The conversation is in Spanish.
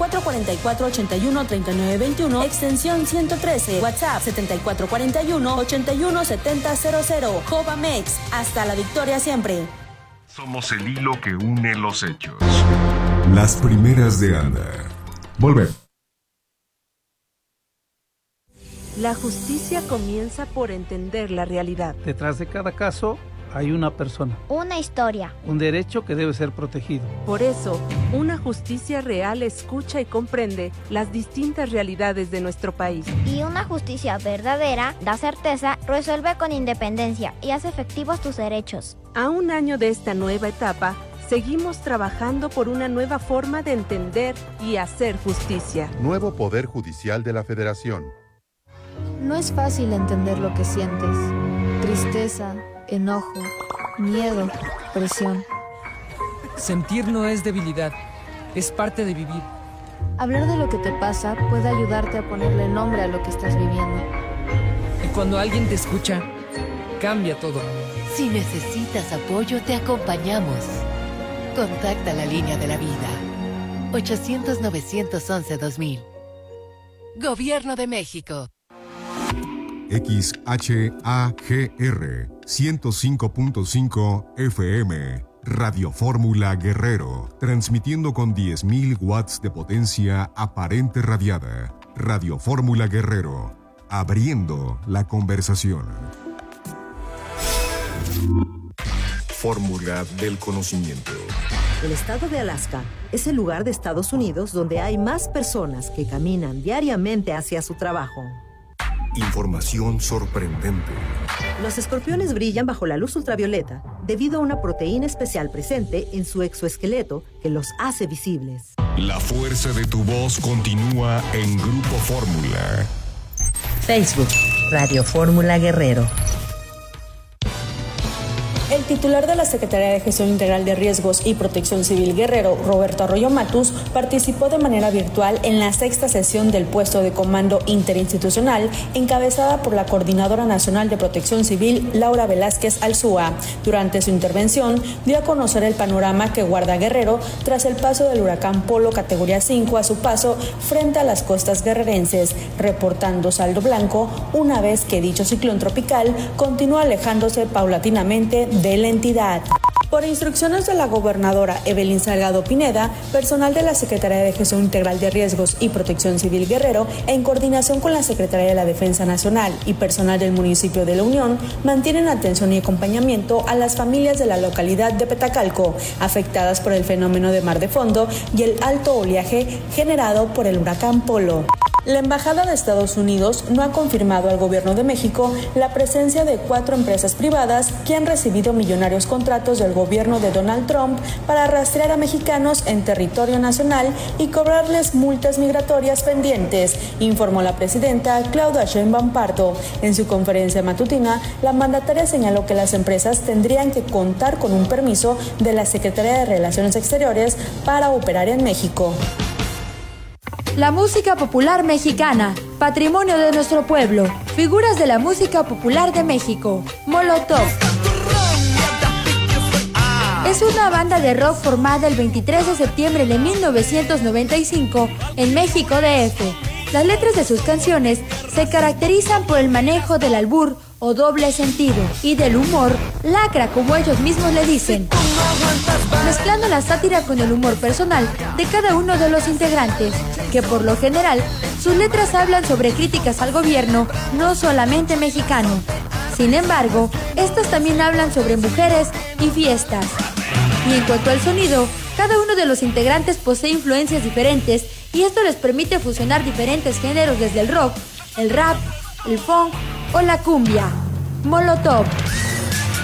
7444-813921, extensión 113, WhatsApp 7441-817000. Covamex, hasta la victoria siempre. Somos el hilo que une los hechos. Las primeras de Anda. Volver. La justicia comienza por entender la realidad. Detrás de cada caso hay una persona. Una historia. Un derecho que debe ser protegido. Por eso, una justicia real escucha y comprende las distintas realidades de nuestro país. Y una justicia verdadera da certeza, resuelve con independencia y hace efectivos tus derechos. A un año de esta nueva etapa, seguimos trabajando por una nueva forma de entender y hacer justicia. Nuevo Poder Judicial de la Federación. No es fácil entender lo que sientes. Tristeza, enojo, miedo, presión. Sentir no es debilidad, es parte de vivir. Hablar de lo que te pasa puede ayudarte a ponerle nombre a lo que estás viviendo. Y cuando alguien te escucha, cambia todo. Si necesitas apoyo, te acompañamos. Contacta la línea de la vida. 800-911-2000. Gobierno de México. XHAGR 105.5 FM, Radio Fórmula Guerrero, transmitiendo con 10.000 watts de potencia aparente radiada. Radio Fórmula Guerrero, abriendo la conversación. Fórmula del conocimiento. El estado de Alaska es el lugar de Estados Unidos donde hay más personas que caminan diariamente hacia su trabajo. Información sorprendente. Los escorpiones brillan bajo la luz ultravioleta debido a una proteína especial presente en su exoesqueleto que los hace visibles. La fuerza de tu voz continúa en Grupo Fórmula. Facebook, Radio Fórmula Guerrero. El titular de la Secretaría de Gestión Integral de Riesgos y Protección Civil Guerrero, Roberto Arroyo Matus, participó de manera virtual en la 6ª sesión del puesto de comando interinstitucional encabezada por la Coordinadora Nacional de Protección Civil, Laura Velázquez Alzúa. Durante su intervención, dio a conocer el panorama que guarda Guerrero tras el paso del huracán Polo categoría 5 a su paso frente a las costas guerrerenses, reportando saldo blanco una vez que dicho ciclón tropical continúa alejándose paulatinamente de la entidad. Por instrucciones de la gobernadora Evelyn Salgado Pineda, personal de la Secretaría de Gestión Integral de Riesgos y Protección Civil Guerrero, en coordinación con la Secretaría de la Defensa Nacional y personal del municipio de La Unión, mantienen atención y acompañamiento a las familias de la localidad de Petacalco, afectadas por el fenómeno de mar de fondo y el alto oleaje generado por el huracán Polo. La Embajada de Estados Unidos no ha confirmado al Gobierno de México la presencia de 4 empresas privadas que han recibido millonarios contratos del gobierno de Donald Trump para rastrear a mexicanos en territorio nacional y cobrarles multas migratorias pendientes, informó la presidenta Claudia Sheinbaum Pardo. En su conferencia matutina, la mandataria señaló que las empresas tendrían que contar con un permiso de la Secretaría de Relaciones Exteriores para operar en México. La música popular mexicana, patrimonio de nuestro pueblo, figuras de la música popular de México. Molotov es una banda de rock formada el 23 de septiembre de 1995 en México DF. Las letras de sus canciones se caracterizan por el manejo del albur o doble sentido y del humor lacra, como ellos mismos le dicen, mezclando la sátira con el humor personal de cada uno de los integrantes, que por lo general sus letras hablan sobre críticas al gobierno, no solamente mexicano. Sin embargo, estas también hablan sobre mujeres y fiestas. Y en cuanto al sonido, cada uno de los integrantes posee influencias diferentes y esto les permite fusionar diferentes géneros desde el rock, el rap, el funk o la cumbia. Molotov.